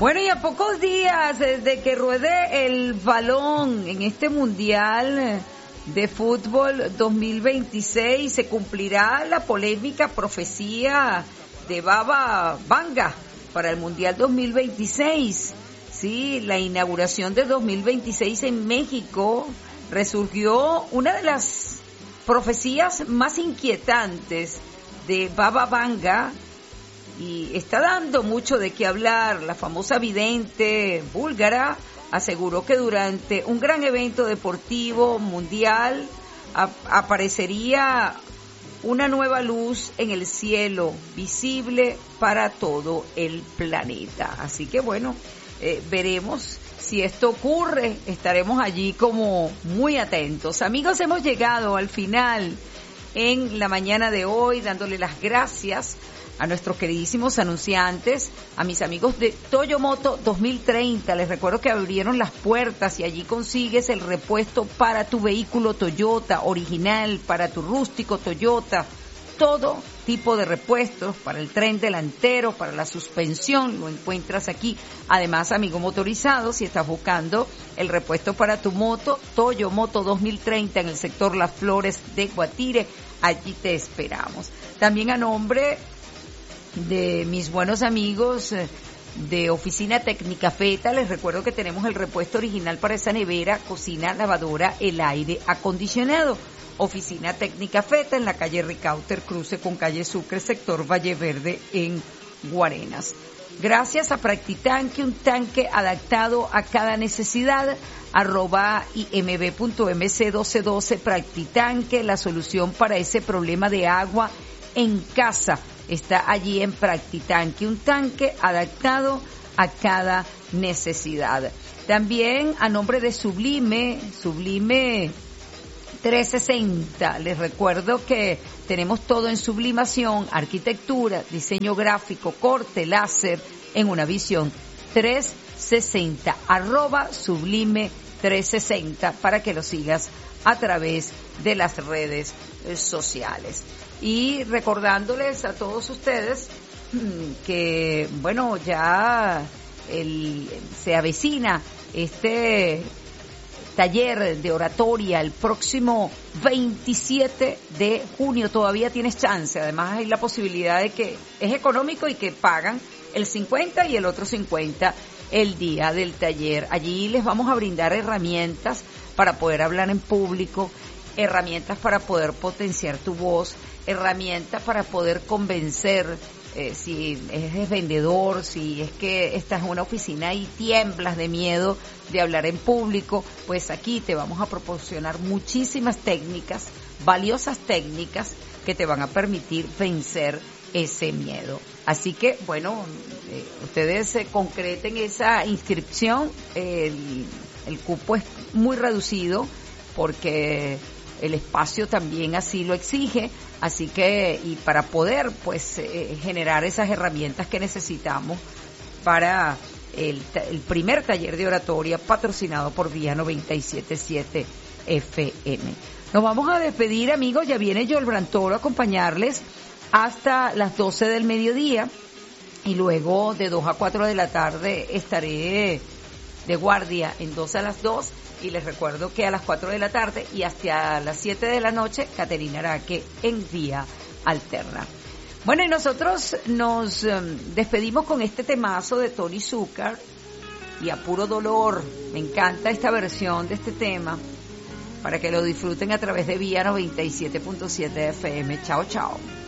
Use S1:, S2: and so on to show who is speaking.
S1: Bueno, y a pocos días de que ruede el balón en este Mundial de Fútbol 2026, se cumplirá la polémica profecía de Baba Vanga para el Mundial 2026. Sí, la inauguración de 2026 en México resurgió una de las profecías más inquietantes de Baba Vanga y está dando mucho de qué hablar. La famosa vidente búlgara aseguró que durante un gran evento deportivo mundial aparecería una nueva luz en el cielo, visible para todo el planeta. Así que bueno, veremos si esto ocurre, estaremos allí como muy atentos. Amigos, hemos llegado al final en la mañana de hoy, dándole las gracias a nuestros queridísimos anunciantes, a mis amigos de Toyomoto 2030. Les recuerdo que abrieron las puertas y allí consigues el repuesto para tu vehículo Toyota original, para tu rústico Toyota, todo tipo de repuestos para el tren delantero, para la suspensión, lo encuentras aquí. Además, amigo motorizado, si estás buscando el repuesto para tu moto, Toyomoto 2030 en el sector Las Flores de Guatire, allí te esperamos. También a nombre de mis buenos amigos de Oficina Técnica Feta, les recuerdo que tenemos el repuesto original para esa nevera, cocina, lavadora, el aire acondicionado. Oficina Técnica Feta en la calle Ricauter, cruce con calle Sucre, sector Valle Verde en Guarenas. Gracias a Practitanque, un tanque adaptado a cada necesidad, @imb.mc1212, Practitanque, la solución para ese problema de agua en casa. Está allí en Practitanque, un tanque adaptado a cada necesidad. También a nombre de Sublime 360, les recuerdo que tenemos todo en sublimación, arquitectura, diseño gráfico, corte, láser, en una visión 360, @Sublime 360, para que lo sigas a través de las redes sociales. Y recordándoles a todos ustedes que, bueno, ya se avecina este taller de oratoria el próximo 27 de junio. Todavía tienes chance. Además hay la posibilidad de que es económico y que pagan el 50 y el otro 50 el día del taller. Allí les vamos a brindar herramientas para poder hablar en público, herramientas para poder potenciar tu voz, herramientas para poder convencer, si eres vendedor, si es que estás en una oficina y tiemblas de miedo de hablar en público, pues aquí te vamos a proporcionar muchísimas técnicas, valiosas técnicas que te van a permitir vencer ese miedo. Así que, bueno, ustedes concreten esa inscripción. El cupo es muy reducido porque el espacio también así lo exige, así que, y para poder pues generar esas herramientas que necesitamos para el primer taller de oratoria patrocinado por Vía 97.7 FM. Nos vamos a despedir, amigos, ya viene Joel Brantoro a acompañarles hasta las 12 del mediodía y luego de 2 a 4 de la tarde estaré de guardia en 2 a las 2. Y les recuerdo que a las 4 de la tarde y hasta las 7 de la noche, Caterina Araque en Vía Alterna. Bueno, y nosotros nos despedimos con este temazo de Tony Zucker y A Puro Dolor. Me encanta esta versión de este tema, para que lo disfruten a través de Vía 97.7 FM. Chao, chao.